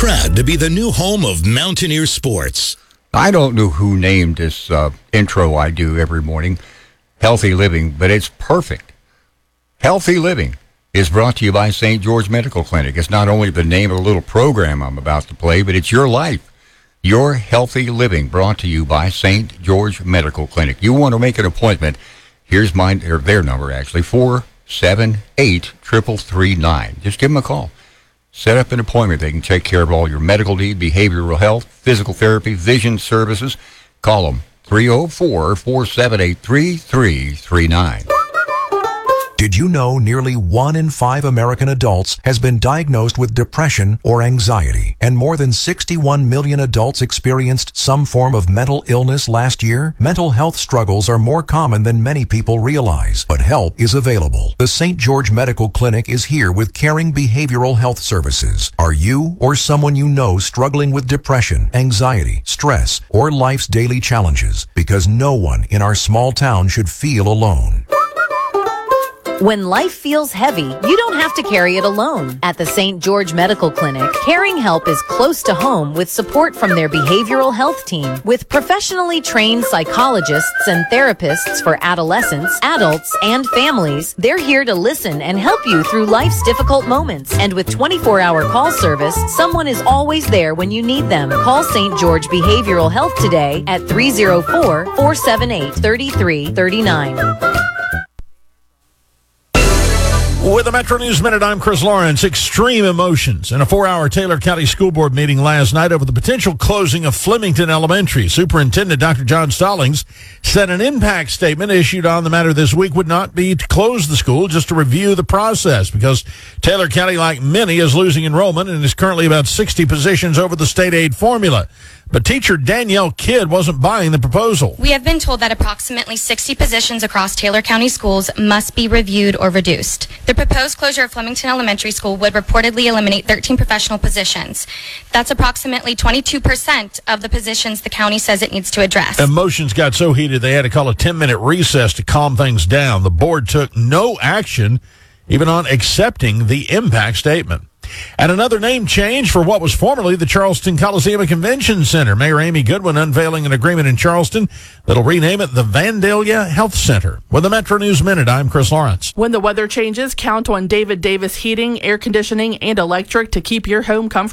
Proud to be the new home of Mountaineer Sports. I don't know who named this intro I do every morning, Healthy Living, but it's perfect. Healthy Living is brought to you by St. George Medical Clinic. It's not only the name of the little program I'm about to play, but it's your life. Your Healthy Living, brought to you by St. George Medical Clinic. You want to make an appointment, here's mine, or their number actually, 478-3339. Just give them a call. Set up an appointment. They can take care of all your medical needs, behavioral health, physical therapy, vision services. Call them, 304-478-3339. Did you know nearly 1 in 5 American adults has been diagnosed with depression or anxiety, and more than 61 million adults experienced some form of mental illness last year? Mental health struggles are more common than many people realize, but help is available. The St. George Medical Clinic is here with caring behavioral health services. Are you or someone you know struggling with depression, anxiety, stress, or life's daily challenges? Because no one in our small town should feel alone. When life feels heavy, you don't have to carry it alone. At the St. George Medical Clinic, Caring Help is close to home with support from their behavioral health team. With professionally trained psychologists and therapists for adolescents, adults, and families, they're here to listen and help you through life's difficult moments. And with 24-hour call service, someone is always there when you need them. Call St. George Behavioral Health today at 304-478-3339. With the Metro News Minute, I'm Chris Lawrence. Extreme emotions in a 4-hour Taylor County School Board meeting last night over the potential closing of Flemington Elementary. Superintendent Dr. John Stallings said an impact statement issued on the matter this week would not be to close the school, just to review the process, because Taylor County, like many, is losing enrollment and is currently about 60 positions over the state aid formula. But teacher Danielle Kidd wasn't buying the proposal. We have been told that approximately 60 positions across Taylor County schools must be reviewed or reduced. The proposed closure of Flemington Elementary School would reportedly eliminate 13 professional positions. That's approximately 22% of the positions the county says it needs to address. Emotions got so heated they had to call a 10-minute recess to calm things down. The board took no action, even on accepting the impact statement. And another name change for what was formerly the Charleston Coliseum and Convention Center. Mayor Amy Goodwin unveiling an agreement in Charleston that'll rename it the Vandalia Health Center. With the Metro News Minute, I'm Chris Lawrence. When the weather changes, count on David Davis Heating, Air Conditioning, and Electric to keep your home comfortable.